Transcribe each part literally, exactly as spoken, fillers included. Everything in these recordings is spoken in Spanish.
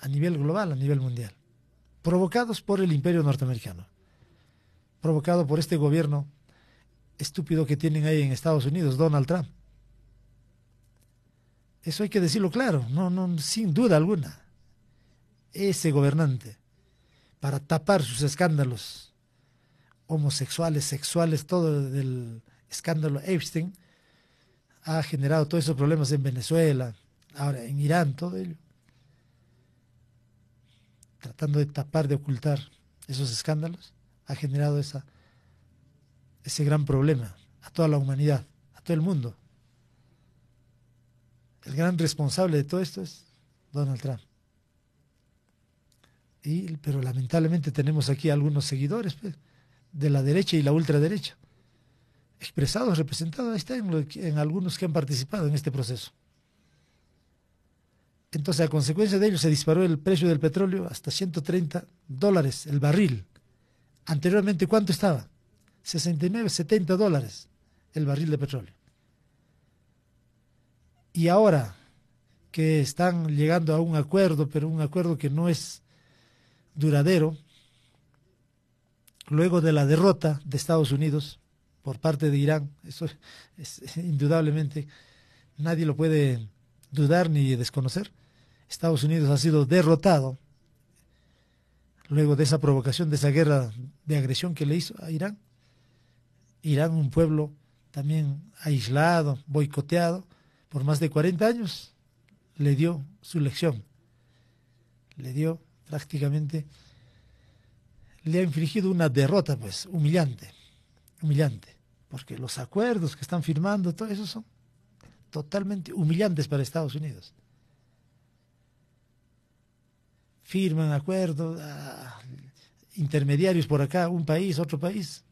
a nivel global, a nivel mundial, provocados por el imperio norteamericano, provocado por este gobierno estúpido que tienen ahí en Estados Unidos, Donald Trump. Eso hay que decirlo claro, no, no, sin duda alguna. Ese gobernante, para tapar sus escándalos homosexuales, sexuales, todo del escándalo Epstein, ha generado todos esos problemas en Venezuela, ahora en Irán, todo ello, tratando de tapar, de ocultar esos escándalos, ha generado esa, ese gran problema a toda la humanidad, a todo el mundo. El gran responsable de todo esto es Donald Trump. Y, pero lamentablemente tenemos aquí algunos seguidores, pues, de la derecha y la ultraderecha, expresados, representados, ahí está en, lo, en algunos que han participado en este proceso. Entonces, a consecuencia de ello, se disparó el precio del petróleo hasta ciento treinta dólares el barril. Anteriormente, ¿cuánto estaba? sesenta y nueve, setenta dólares el barril de petróleo. Y ahora que están llegando a un acuerdo, pero un acuerdo que no es duradero, luego de la derrota de Estados Unidos por parte de Irán, eso es, es, indudablemente nadie lo puede dudar ni desconocer. Estados Unidos ha sido derrotado luego de esa provocación, de esa guerra de agresión que le hizo a Irán. Irán, un pueblo también aislado, boicoteado por más de cuarenta años, le dio su lección, le dio prácticamente, le ha infligido una derrota, pues, humillante, humillante, porque los acuerdos que están firmando, todo eso son totalmente humillantes para Estados Unidos. Firman acuerdos, ah, intermediarios por acá, un país, otro país,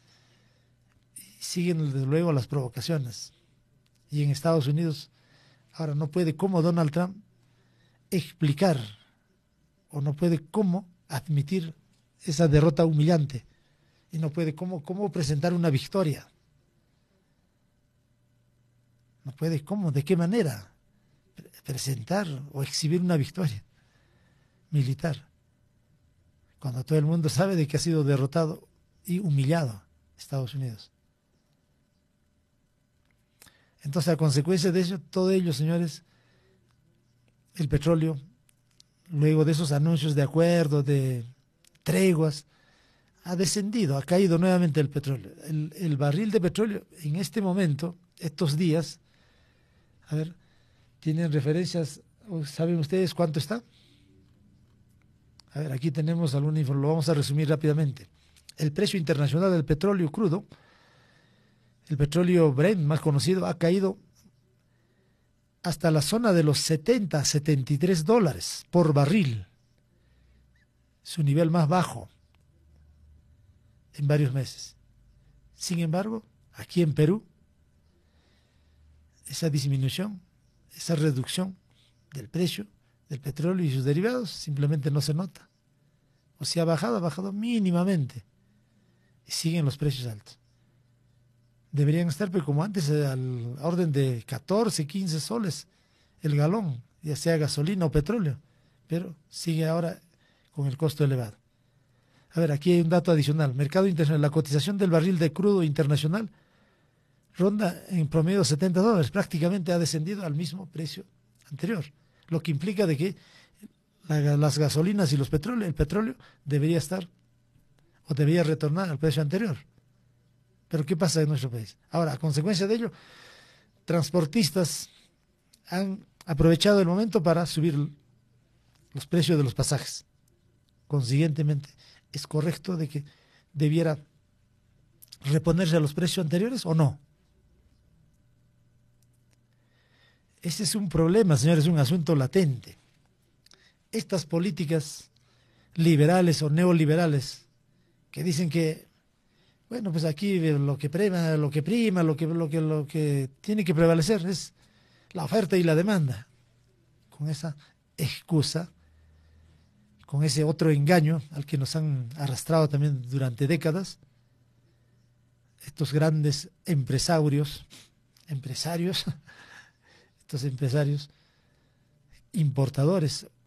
y siguen desde luego las provocaciones. Y en Estados Unidos, ahora no puede como Donald Trump explicar, o no puede cómo admitir esa derrota humillante, y no puede cómo, cómo presentar una victoria. No puede cómo, de qué manera presentar o exhibir una victoria militar, cuando todo el mundo sabe de que ha sido derrotado y humillado Estados Unidos. Entonces, a consecuencia de eso, todo ello, señores, el petróleo, luego de esos anuncios de acuerdo, de treguas, ha descendido, ha caído nuevamente el petróleo. El, el barril de petróleo en este momento, estos días, a ver, ¿tienen referencias? ¿Saben ustedes cuánto está? A ver, aquí tenemos alguna información, lo vamos a resumir rápidamente. El precio internacional del petróleo crudo, el petróleo Brent más conocido, ha caído hasta la zona de los setenta, setenta y tres dólares por barril, su nivel más bajo en varios meses. Sin embargo, aquí en Perú, esa disminución, esa reducción del precio del petróleo y sus derivados simplemente no se nota. O si ha bajado, ha bajado mínimamente y siguen los precios altos. Deberían estar, pero como antes, al orden de catorce, quince soles el galón, ya sea gasolina o petróleo, pero sigue ahora con el costo elevado. A ver, aquí hay un dato adicional. Mercado internacional, la cotización del barril de crudo internacional ronda en promedio setenta dólares, prácticamente ha descendido al mismo precio anterior, lo que implica de que la, las gasolinas y los petróleos, el petróleo debería estar o debería retornar al precio anterior. Pero ¿qué pasa en nuestro país? Ahora, a consecuencia de ello, transportistas han aprovechado el momento para subir los precios de los pasajes. Consiguientemente, ¿es correcto de que debiera reponerse a los precios anteriores o no? Ese es un problema, señores, es un asunto latente. Estas políticas liberales o neoliberales que dicen que, bueno, pues aquí lo que prima, lo que prima, lo que, lo que, lo que tiene que prevalecer es la oferta y la demanda. Con esa excusa, con ese otro engaño al que nos han arrastrado también durante décadas, estos grandes empresarios, empresarios, estos empresarios importadores